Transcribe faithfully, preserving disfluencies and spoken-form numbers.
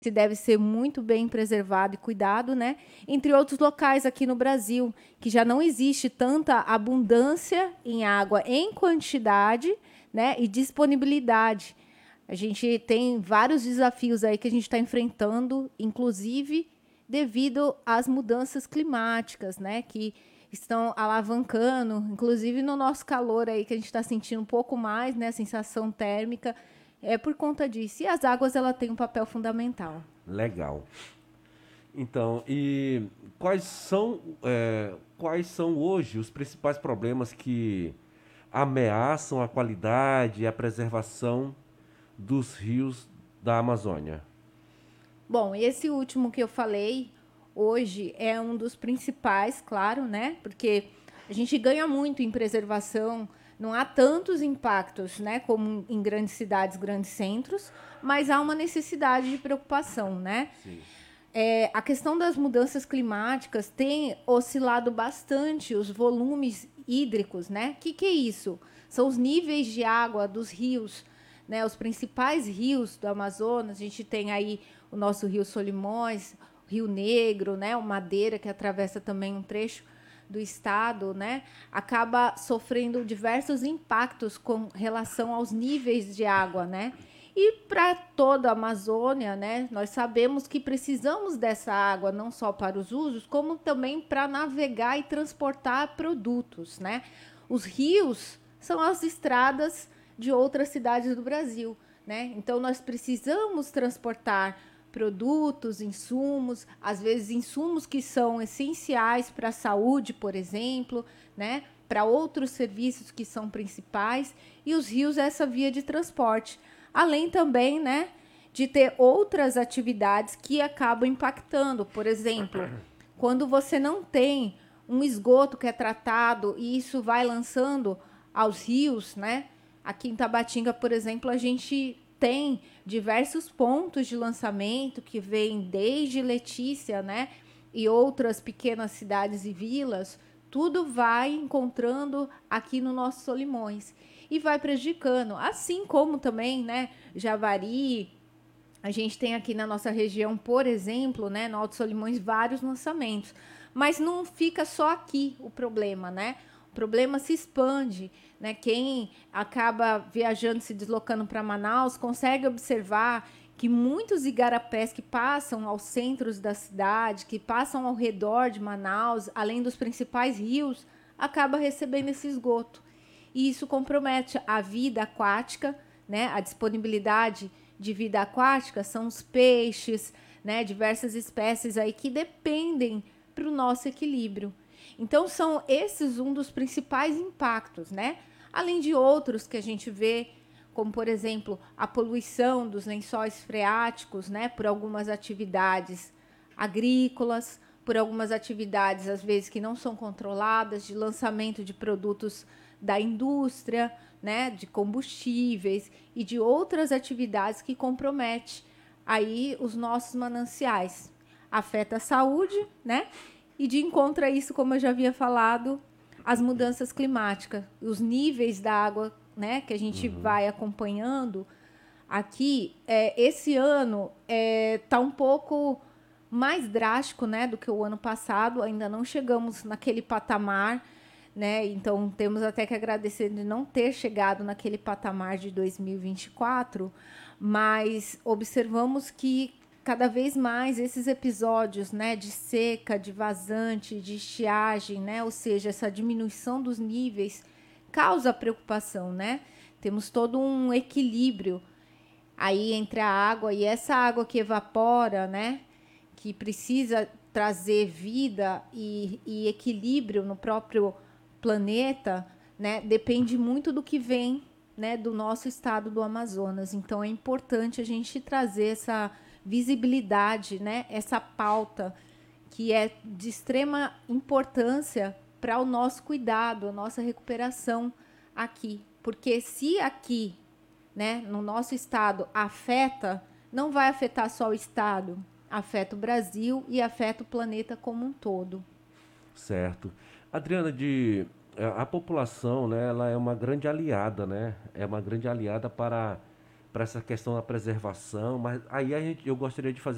deve ser muito bem preservado e cuidado, né? Entre outros locais aqui no Brasil, que já não existe tanta abundância em água em quantidade, né, e disponibilidade. A gente tem vários desafios aí que a gente está enfrentando, inclusive devido às mudanças climáticas, né, que estão alavancando, inclusive no nosso calor aí que a gente está sentindo um pouco mais, né, a sensação térmica, é por conta disso. E as águas, ela tem um papel fundamental. Legal. Então, e quais são, é, quais são hoje os principais problemas que ameaçam a qualidade e a preservação dos rios da Amazônia? Bom, esse último que eu falei hoje é um dos principais, claro, né? Porque a gente ganha muito em preservação, não há tantos impactos, né, como em grandes cidades, grandes centros, mas há uma necessidade de preocupação, né? Sim. É, a questão das mudanças climáticas tem oscilado bastante os volumes hídricos, né? O que, que é isso? São os níveis de água dos rios, né? Os principais rios do Amazonas. A gente tem aí o nosso Rio Solimões, Rio Negro, né? O Madeira, que atravessa também um trecho do estado, né? Acaba sofrendo diversos impactos com relação aos níveis de água, né? E para toda a Amazônia, né, nós sabemos que precisamos dessa água não só para os usos, como também para navegar e transportar produtos, né? Os rios são as estradas de outras cidades do Brasil, né? Então nós precisamos transportar produtos, insumos, às vezes insumos que são essenciais para a saúde, por exemplo, né? Para outros serviços que são principais, e os rios é essa via de transporte. Além também, né, de ter outras atividades que acabam impactando. Por exemplo, quando você não tem um esgoto que é tratado e isso vai lançando aos rios, né? Aqui em Tabatinga, por exemplo, a gente tem diversos pontos de lançamento que vêm desde Letícia, né? E outras pequenas cidades e vilas, tudo vai encontrando aqui no nosso Solimões e vai prejudicando, assim como também, né, Javari. A gente tem aqui na nossa região, por exemplo, né, no Alto Solimões, vários lançamentos, mas não fica só aqui o problema, né? O problema se expande, né? Quem acaba viajando, se deslocando para Manaus, consegue observar que muitos igarapés que passam aos centros da cidade, que passam ao redor de Manaus, além dos principais rios, acaba recebendo esse esgoto. E isso compromete a vida aquática, né? A disponibilidade de vida aquática são os peixes, né? Diversas espécies aí que dependem para o nosso equilíbrio. Então são esses um dos principais impactos, né? Além de outros que a gente vê, como por exemplo a poluição dos lençóis freáticos, né? Por algumas atividades agrícolas, por algumas atividades às vezes que não são controladas, de lançamento de produtos da indústria, né, de combustíveis e de outras atividades que comprometem aí os nossos mananciais. Afeta a saúde, né? E de encontro a isso, como eu já havia falado, as mudanças climáticas, os níveis da água, né, que a gente Uhum. vai acompanhando aqui, é, esse ano está é, um pouco mais drástico, né, do que o ano passado. Ainda não chegamos naquele patamar, né? Então temos até que agradecer de não ter chegado naquele patamar de dois mil e vinte e quatro, mas observamos que cada vez mais esses episódios, né, de seca, de vazante, de estiagem, né, ou seja, essa diminuição dos níveis causa preocupação, né? Temos todo um equilíbrio aí entre a água e essa água que evapora, né, que precisa trazer vida e, e equilíbrio no próprio planeta, né, depende muito do que vem, né, do nosso estado do Amazonas. Então é importante a gente trazer essa visibilidade, né, essa pauta que é de extrema importância para o nosso cuidado, a nossa recuperação aqui. Porque se aqui, né, no nosso estado afeta, não vai afetar só o estado, afeta o Brasil e afeta o planeta como um todo. Certo. Adriana, de a a população, né, ela é uma grande aliada, né? É uma grande aliada para para essa questão da preservação, mas aí a gente, eu gostaria de fazer